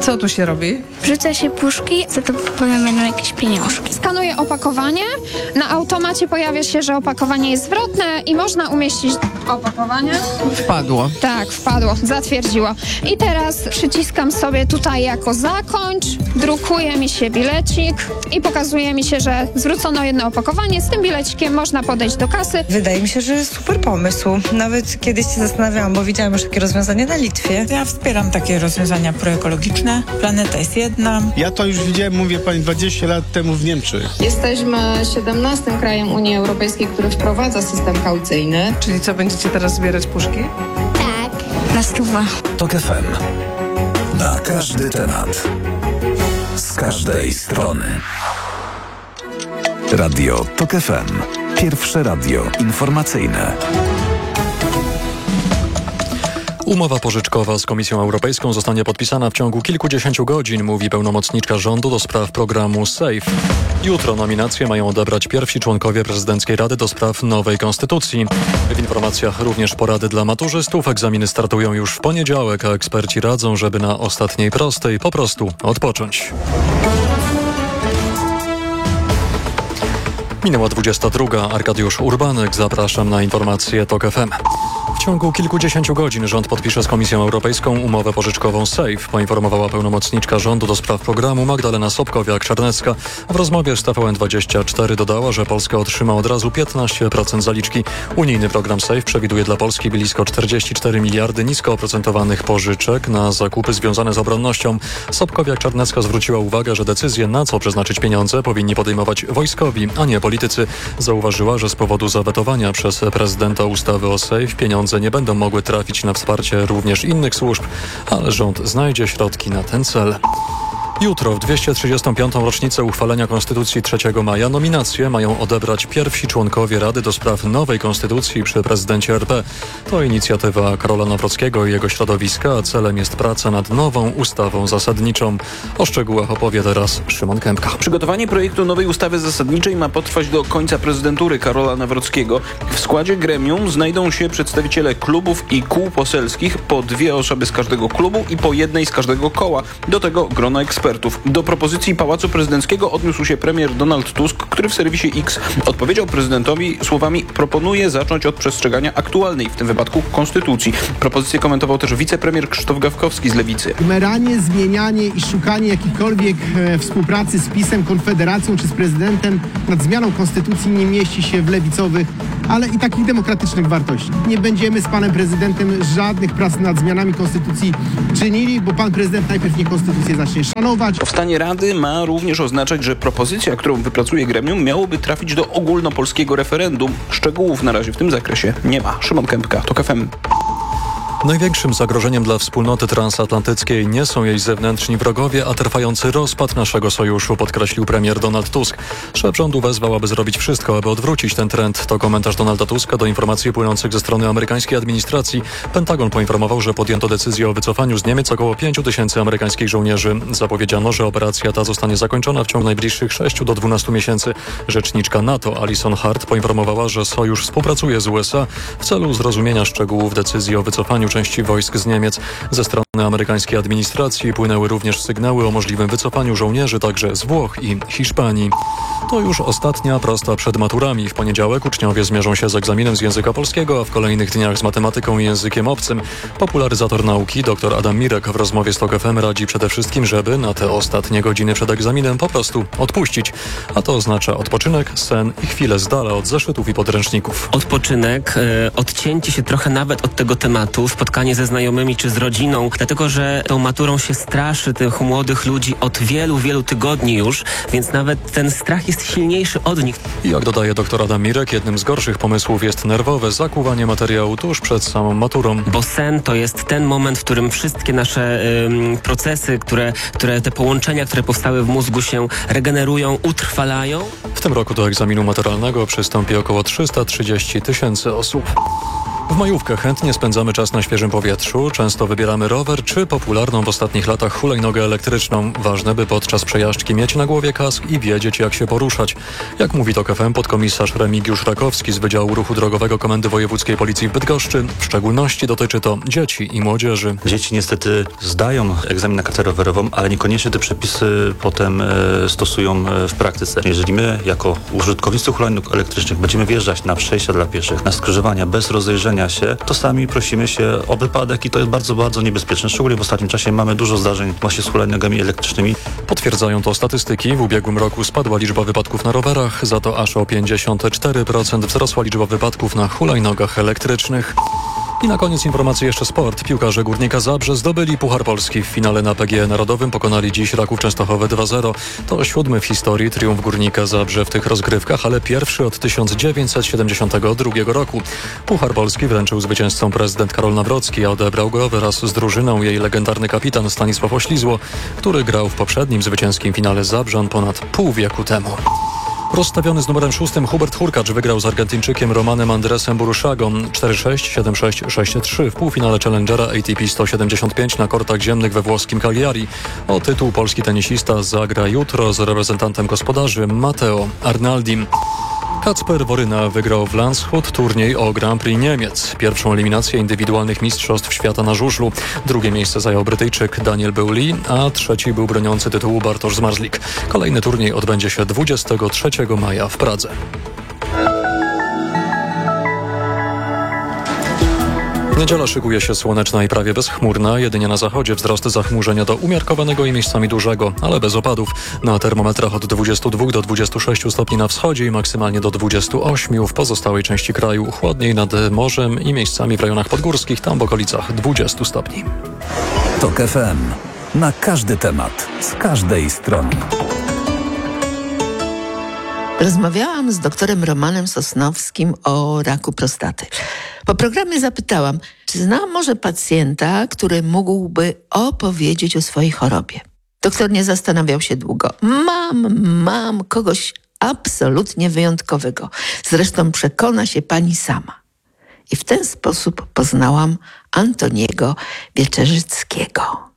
Co tu się robi? Wrzuca się puszki, za to potem będą jakieś pieniążki. Skanuję opakowanie. Na automacie pojawia się, że opakowanie jest zwrotne i można umieścić opakowanie. Wpadło. Tak, wpadło, zatwierdziło. I teraz przyciskam sobie tutaj jako zakończ, drukuje mi się bilecik i pokazuje mi się, że zwrócono jedno opakowanie. Z tym bilecikiem można podejść do kasy. Wydaje mi się, że super pomysł. Nawet kiedyś się zastanawiałam, bo widziałam już takie rozwiązanie na Litwie. Ja wspieram takie rozwiązania proekologiczne. Planeta jest jedna. Ja to już widziałem, mówię pani, 20 lat temu w Niemczech. Jesteśmy 17 krajem Unii Europejskiej, który wprowadza system kaucyjny. Czyli co, będziecie teraz zbierać puszki? Tak. Na 100. TOK FM. Na każdy temat. Z każdej strony. Radio TOK FM. Pierwsze radio informacyjne. Umowa pożyczkowa z Komisją Europejską zostanie podpisana w ciągu kilkudziesięciu godzin, mówi pełnomocniczka rządu do spraw programu SAFE. Jutro nominacje mają odebrać pierwsi członkowie prezydenckiej Rady do spraw nowej konstytucji. W informacjach również porady dla maturzystów. Egzaminy startują już w poniedziałek, a eksperci radzą, żeby na ostatniej prostej po prostu odpocząć. Minęła 22. Arkadiusz Urbanek. Zapraszam na informacje TOK FM. W ciągu kilkudziesięciu godzin rząd podpisze z Komisją Europejską umowę pożyczkową SAFE, poinformowała pełnomocniczka rządu do spraw programu Magdalena Sobkowiak-Czarnecka. W rozmowie z TVN24 dodała, że Polska otrzyma od razu 15% zaliczki. Unijny program SAFE przewiduje dla Polski blisko 44 miliardy nisko oprocentowanych pożyczek na zakupy związane z obronnością. Sobkowiak-Czarnecka zwróciła uwagę, że decyzję, na co przeznaczyć pieniądze, powinni podejmować wojskowi, a nie politycy. Zauważyła, że z powodu zawetowania przez prezydenta ustawy o SAFE pieniądze nie będą mogły trafić na wsparcie również innych służb, ale rząd znajdzie środki na ten cel. Jutro, w 235. rocznicę uchwalenia Konstytucji 3 maja, nominacje mają odebrać pierwsi członkowie Rady do spraw nowej Konstytucji przy prezydencie RP. To inicjatywa Karola Nawrockiego i jego środowiska, a celem jest praca nad nową ustawą zasadniczą. O szczegółach opowie teraz Szymon Kępka. Przygotowanie projektu nowej ustawy zasadniczej ma potrwać do końca prezydentury Karola Nawrockiego. W składzie gremium znajdą się przedstawiciele klubów i kół poselskich, po 2 osoby z każdego klubu i po 1 z każdego koła. Do tego grono ekspertów. Do propozycji Pałacu Prezydenckiego odniósł się premier Donald Tusk, który w serwisie X odpowiedział prezydentowi słowami: proponuję zacząć od przestrzegania aktualnej, w tym wypadku konstytucji. Propozycję komentował też wicepremier Krzysztof Gawkowski z Lewicy. Gmeranie, zmienianie i szukanie jakichkolwiek współpracy z PiS-em, Konfederacją czy z prezydentem nad zmianą konstytucji nie mieści się w lewicowych, ale i takich demokratycznych wartości. Nie będziemy z panem prezydentem żadnych prac nad zmianami konstytucji czynili, bo pan prezydent najpierw nie konstytucję zacznie szanować. Powstanie Rady ma również oznaczać, że propozycja, którą wypracuje gremium, miałoby trafić do ogólnopolskiego referendum. Szczegółów na razie w tym zakresie nie ma. Szymon Kępka, TOK FM. Największym zagrożeniem dla wspólnoty transatlantyckiej nie są jej zewnętrzni wrogowie, a trwający rozpad naszego sojuszu, podkreślił premier Donald Tusk. Szef rządu wezwał, aby zrobić wszystko, aby odwrócić ten trend. To komentarz Donalda Tuska do informacji płynących ze strony amerykańskiej administracji. Pentagon poinformował, że podjęto decyzję o wycofaniu z Niemiec około 5 000 amerykańskich żołnierzy. Zapowiedziano, że operacja ta zostanie zakończona w ciągu najbliższych 6 do 12 miesięcy. Rzeczniczka NATO Alison Hart poinformowała, że sojusz współpracuje z USA w celu zrozumienia szczegółów decyzji o wycofaniu części wojsk z Niemiec. Ze strony amerykańskiej administracji płynęły również sygnały o możliwym wycofaniu żołnierzy także z Włoch i Hiszpanii. To już ostatnia prosta przed maturami. W poniedziałek uczniowie zmierzą się z egzaminem z języka polskiego, a w kolejnych dniach z matematyką i językiem obcym. Popularyzator nauki dr Adam Mirek w rozmowie z TOK FM radzi przede wszystkim, żeby na te ostatnie godziny przed egzaminem po prostu odpuścić. A to oznacza odpoczynek, sen i chwilę z dala od zeszytów i podręczników. Odpoczynek, odcięcie się trochę nawet od tego tematu, spotkanie ze znajomymi czy z rodziną, dlatego że tą maturą się straszy tych młodych ludzi od wielu, wielu tygodni już, więc nawet ten strach jest silniejszy od nich. I jak dodaje dr Adam Mirek, jednym z gorszych pomysłów jest nerwowe zakuwanie materiału tuż przed samą maturą. Bo sen to jest ten moment, w którym wszystkie nasze procesy, które te połączenia, które powstały w mózgu się regenerują, utrwalają. W tym roku do egzaminu maturalnego przystąpi około 330 000 osób. W majówkę chętnie spędzamy czas na świeżym powietrzu, często wybieramy rower czy popularną w ostatnich latach hulajnogę elektryczną. Ważne, by podczas przejażdżki mieć na głowie kask i wiedzieć, jak się poruszać. Jak mówi TOK FM podkomisarz Remigiusz Rakowski z Wydziału Ruchu Drogowego Komendy Wojewódzkiej Policji w Bydgoszczy, w szczególności dotyczy to dzieci i młodzieży. Dzieci niestety zdają egzamin na kartę rowerową, ale niekoniecznie te przepisy potem stosują w praktyce. Jeżeli my, jako użytkownicy hulajnóg elektrycznych, będziemy wjeżdżać na przejścia dla pieszych, na skrzyżowania bez rozejrzenia się, to sami prosimy się o wypadek i to jest bardzo, bardzo niebezpieczne. Szczególnie w ostatnim czasie mamy dużo zdarzeń właśnie z hulajnogami elektrycznymi. Potwierdzają to statystyki. W ubiegłym roku spadła liczba wypadków na rowerach, za to aż o 54% wzrosła liczba wypadków na hulajnogach elektrycznych. I na koniec informacji jeszcze sport. Piłkarze Górnika Zabrze zdobyli Puchar Polski. W finale na PGE Narodowym pokonali dziś Raków Częstochowe 2-0. To 7. w historii triumf Górnika Zabrze w tych rozgrywkach, ale pierwszy od 1972 roku. Puchar Polski wręczył zwycięzcom prezydent Karol Nawrocki, a odebrał go wraz z drużyną jej legendarny kapitan Stanisław Oślizło, który grał w poprzednim zwycięskim finale Zabrzan ponad pół wieku temu. Rozstawiony z numerem 6 Hubert Hurkacz wygrał z Argentyńczykiem Romanem Andresem Buruszagą 4-6, 7-6, 6-3 w półfinale Challengera ATP 175 na kortach ziemnych we włoskim Cagliari. O tytuł polski tenisista zagra jutro z reprezentantem gospodarzy Matteo Arnaldim. Kacper Woryna wygrał w Landshut turniej o Grand Prix Niemiec. Pierwszą eliminację indywidualnych mistrzostw świata na żużlu. Drugie miejsce zajął Brytyjczyk Daniel Beuli, a trzeci był broniący tytułu Bartosz Zmarzlik. Kolejny turniej odbędzie się 23 maja w Pradze. Niedziela szykuje się słoneczna i prawie bezchmurna. Jedynie na zachodzie wzrost zachmurzenia do umiarkowanego i miejscami dużego, ale bez opadów. Na termometrach od 22 do 26 stopni na wschodzie i maksymalnie do 28 w pozostałej części kraju. Chłodniej nad morzem i miejscami w rejonach podgórskich, tam w okolicach 20 stopni. TOK FM. Na każdy temat, z każdej strony. Rozmawiałam z doktorem Romanem Sosnowskim o raku prostaty. Po programie zapytałam, czy zna może pacjenta, który mógłby opowiedzieć o swojej chorobie. Doktor nie zastanawiał się długo. Mam kogoś absolutnie wyjątkowego. Zresztą przekona się pani sama. I w ten sposób poznałam Antoniego Wieczerzyckiego.